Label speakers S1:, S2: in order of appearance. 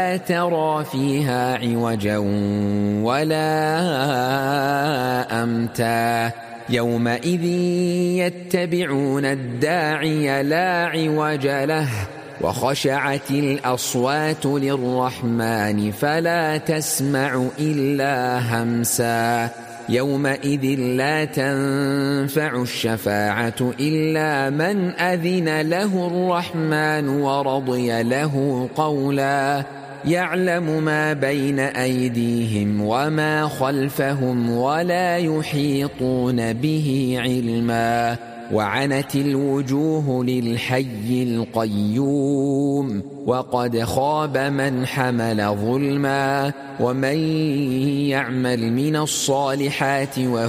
S1: لا ترى فيها عوجا ولا أمتا يومئذ يتبعون الداعي لا عوج له وخشعت الأصوات للرحمن فلا تسمع إلا همسا يومئذ لا تنفع الشفاعة إلا من أذن له الرحمن ورضي له قولا يعلم ما بين أيديهم وما خلفهم ولا يحيطون به علما وعنت الوجوه للحي القيوم وقد خاب من حمل ظلما ومن يعمل من الصالحات